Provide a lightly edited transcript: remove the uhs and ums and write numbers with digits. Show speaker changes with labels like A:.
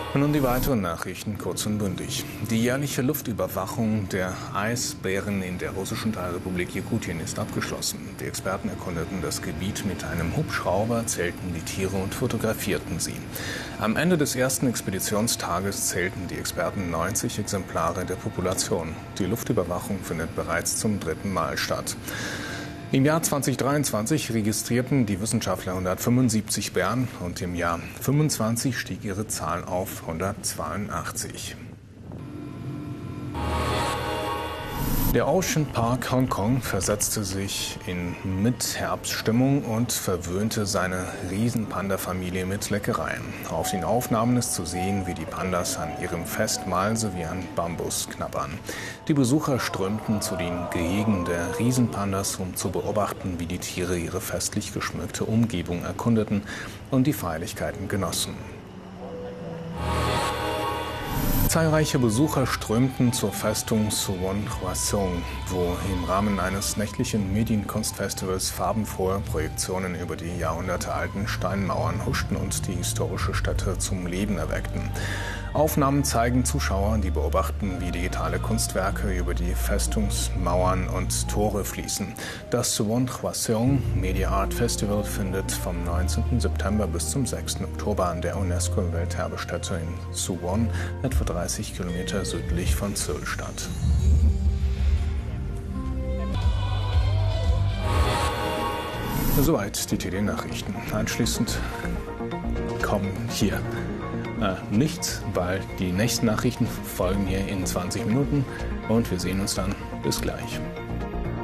A: Und nun die weiteren Nachrichten kurz und bündig. Die jährliche Luftüberwachung der Eisbären in der russischen Teilrepublik Jakutien ist abgeschlossen. Die Experten erkundeten das Gebiet mit einem Hubschrauber, zählten die Tiere und fotografierten sie. Am Ende des ersten Expeditionstages zählten die Experten 90 Exemplare der Population. Die Luftüberwachung findet bereits zum 3. Mal statt. Im Jahr 2023 registrierten die Wissenschaftler 175 Bären und im Jahr 2025 stieg ihre Zahl auf 182. Der Ocean Park Hongkong versetzte sich in Mitherbststimmung und verwöhnte seine Riesen-Panda-Familie mit Leckereien. Auf den Aufnahmen ist zu sehen, wie die Pandas an ihrem Festmahl sowie an Bambus knabbern. Die Besucher strömten zu den Gehegen der Riesenpandas, um zu beobachten, wie die Tiere ihre festlich geschmückte Umgebung erkundeten und die Feierlichkeiten genossen. Zahlreiche Besucher strömten zur Festung Suwon Hwasong, wo im Rahmen eines nächtlichen Medienkunstfestivals farbenfrohe Projektionen über die jahrhundertealten Steinmauern huschten und die historische Stätte zum Leben erweckten. Aufnahmen zeigen Zuschauer, die beobachten, wie digitale Kunstwerke über die Festungsmauern und Tore fließen. Das Suwon Hwasong Media Art Festival findet vom 19. September bis zum 6. Oktober an der UNESCO-Welterbestätte in Suwon, etwa 30 Kilometer südlich von Seoul statt. Soweit die TD-Nachrichten. Anschließend kommen hier nichts, weil die nächsten Nachrichten folgen hier in 20 Minuten und wir sehen uns dann. Bis gleich.